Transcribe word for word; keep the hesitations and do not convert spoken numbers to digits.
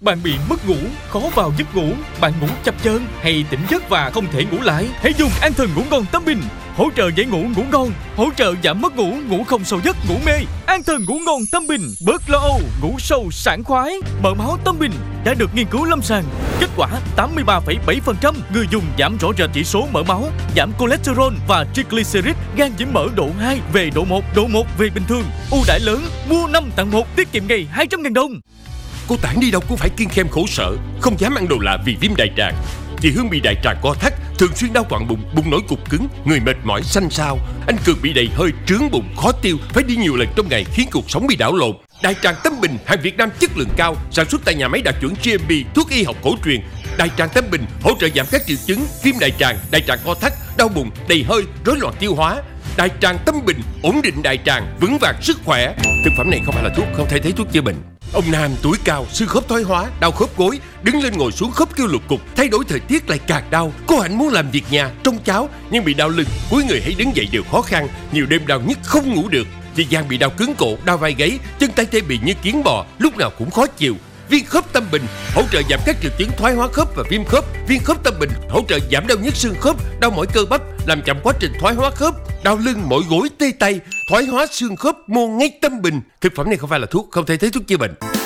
Bạn bị mất ngủ, khó vào giấc ngủ, bạn ngủ chập chờn hay tỉnh giấc và không thể ngủ lại, hãy dùng An Thần ngủ ngon Tâm Bình. Hỗ trợ dễ ngủ, ngủ ngon, hỗ trợ giảm mất ngủ, ngủ không sâu giấc, ngủ mê. An Thần ngủ ngon Tâm Bình, bớt lo âu, ngủ sâu sảng khoái. Mỡ máu Tâm Bình đã được nghiên cứu lâm sàng, kết quả tám mươi ba phẩy bảy phần trăm người dùng giảm rõ rệt chỉ số mỡ máu, giảm cholesterol và triglycerid, gan nhiễm mỡ độ hai về độ một, độ một về bình thường. Ưu đãi lớn, mua năm tặng một, tiết kiệm ngày hai trăm nghìn đồng. Cô Tản đi đâu cũng phải kiêng khem khổ sở, không dám ăn đồ lạ vì viêm đại tràng. Chị Hương bị đại tràng co thắt, thường xuyên đau quặn bụng, bụng nổi cục cứng, người mệt mỏi xanh xao. Anh Cường bị đầy hơi, trướng bụng, khó tiêu, phải đi nhiều lần trong ngày khiến cuộc sống bị đảo lộn. Đại tràng Tâm Bình, hàng Việt Nam chất lượng cao, sản xuất tại nhà máy đạt chuẩn giê em pê, thuốc y học cổ truyền. Đại tràng Tâm Bình hỗ trợ giảm các triệu chứng viêm đại tràng, đại tràng co thắt, đau bụng, đầy hơi, rối loạn tiêu hóa. Đại tràng Tâm Bình ổn định đại tràng, vững vàng sức khỏe. Thực phẩm này không phải là thuốc, không thay thế thuốc chữa bệnh. Ông Nam tuổi cao, xương khớp thoái hóa, đau khớp gối, đứng lên ngồi xuống khớp kêu lục cục, thay đổi thời tiết lại càng đau. Cô Hạnh muốn làm việc nhà, trông cháu nhưng bị đau lưng, cúi người hay đứng dậy đều khó khăn, nhiều đêm đau nhức không ngủ được. Chị Giang bị đau cứng cổ, đau vai gáy, chân tay tê bị như kiến bò, lúc nào cũng khó chịu. Viên khớp Tâm Bình hỗ trợ giảm các triệu chứng thoái hóa khớp và viêm khớp. Viên khớp Tâm Bình hỗ trợ giảm đau nhức xương khớp, đau mỏi cơ bắp, làm chậm quá trình thoái hóa khớp, đau lưng, mỏi gối, tê tay, thoái hóa xương khớp, mua ngay Tâm Bình. Thực phẩm này không phải là thuốc, không thay thế thuốc chữa bệnh.